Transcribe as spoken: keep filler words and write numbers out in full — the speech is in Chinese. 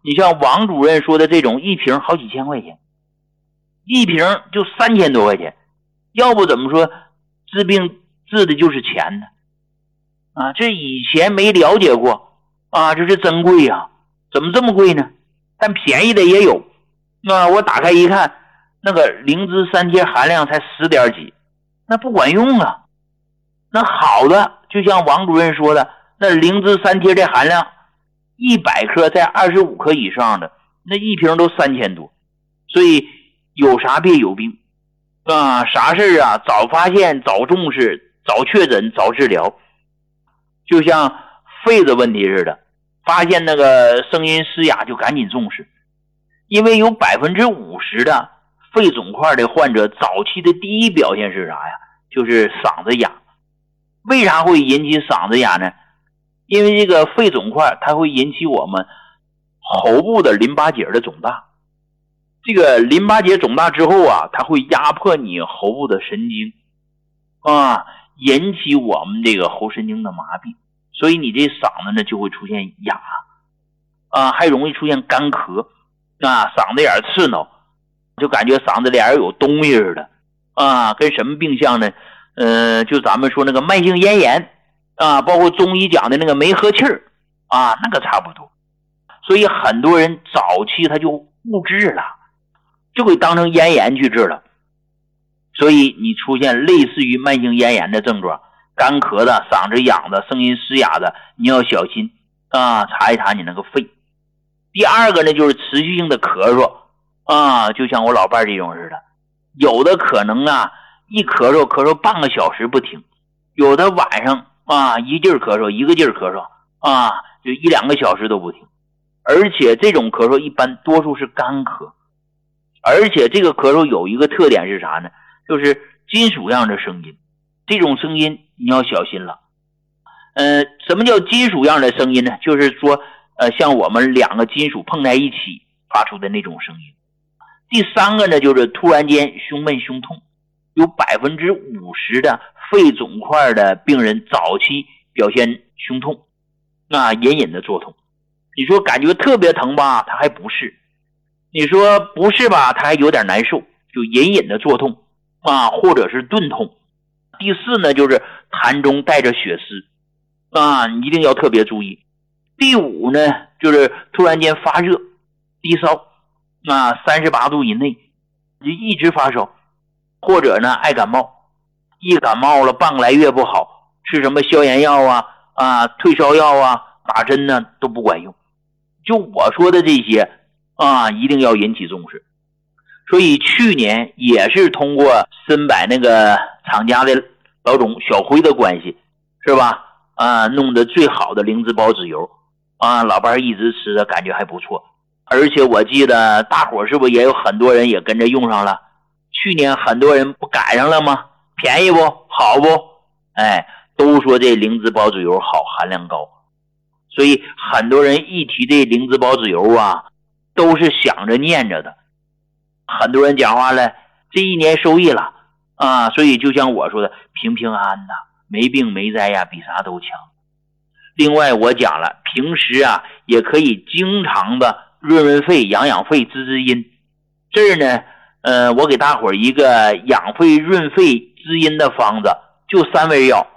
你像王主任说的这种一瓶好几千块钱，一瓶就三千多块钱，要不怎么说治病治的就是钱呢？啊，这以前没了解过啊，这是真贵呀、啊，怎么这么贵呢？但便宜的也有。那我打开一看，那个灵芝三贴含量才十点几，那不管用啊。那好的，就像王主任说的，那灵芝三贴这含量一百克在二十五克以上的，那一瓶都三千多。所以有啥别有病啊，啥事啊早发现早重视早确诊早治疗。就像肺的问题似的，发现那个声音嘶哑就赶紧重视。因为有 百分之五十 的肺肿块的患者早期的第一表现是啥呀？就是嗓子哑。为啥会引起嗓子哑呢？因为这个肺肿块它会引起我们喉部的淋巴结的肿大。这个淋巴结肿大之后啊，它会压迫你喉部的神经啊，引起我们这个喉神经的麻痹，所以你这嗓子呢就会出现哑啊，还容易出现干咳啊，嗓子眼刺挠，就感觉嗓子里有东西似的啊，跟什么病像呢？呃，就咱们说那个慢性咽炎啊，包括中医讲的那个没和气儿啊，那个差不多。所以很多人早期他就误治了，就给当成咽炎去治了。所以你出现类似于慢性咽炎的症状，干咳的、嗓子痒的、声音嘶哑的，你要小心啊，查一查你那个肺。第二个呢，就是持续性的咳嗽啊，就像我老伴这种似的，有的可能啊一咳嗽咳嗽半个小时不停，有的晚上啊一劲儿咳嗽一个劲儿咳嗽啊，就一两个小时都不停。而且这种咳嗽一般多数是干咳，而且这个咳嗽有一个特点是啥呢？就是金属样的声音，这种声音你要小心了。呃，什么叫金属样的声音呢？就是说呃，像我们两个金属碰在一起发出的那种声音。第三个呢，就是突然间胸闷胸痛，有 百分之五十 的肺肿块的病人早期表现胸痛，那隐隐的作痛。你说感觉特别疼吧，他还不是；你说不是吧，他还有点难受，就隐隐的作痛啊，或者是钝痛。第四呢，就是痰中带着血丝啊，你一定要特别注意。第五呢，就是突然间发热、低烧啊，三十八度以内，就一直发烧，或者呢爱感冒，一感冒了半个来月不好，吃什么消炎药啊、啊退烧药啊、打针呢都不管用。就我说的这些啊，一定要引起重视。所以去年也是通过森百那个厂家的老总小辉的关系，是吧？啊，弄的最好的灵芝孢子油啊，老伴一直吃的感觉还不错。而且我记得大伙是不是也有很多人也跟着用上了？去年很多人不赶上了吗？便宜不？好不？哎，都说这灵芝孢子油好，含量高。所以很多人一提这灵芝孢子油啊，都是想着念着的。很多人讲话了，这一年受益了啊，所以就像我说的，平平安安的，没病没灾呀，比啥都强。另外我讲了，平时啊也可以经常的润润肺、养养肺、滋滋阴。这儿呢，呃，我给大伙儿一个养肺润肺滋阴的方子，就三味药。